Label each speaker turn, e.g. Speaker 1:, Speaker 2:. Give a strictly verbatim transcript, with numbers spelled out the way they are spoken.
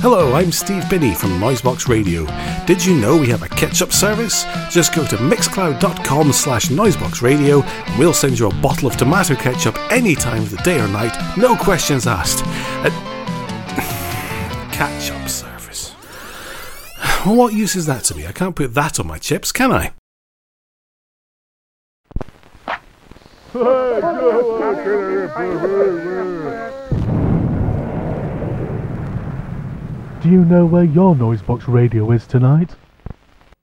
Speaker 1: Hello, I'm Steve Binney from Noisebox Radio. Did you know we have a ketchup service? Just go to mixcloud.com slash noiseboxradio and we'll send you a bottle of tomato ketchup any time of the day or night, no questions asked. Uh, ketchup service. Well, what use is that to me? I can't put that on my chips, can I?
Speaker 2: Do you know where your Noisebox Radio is tonight?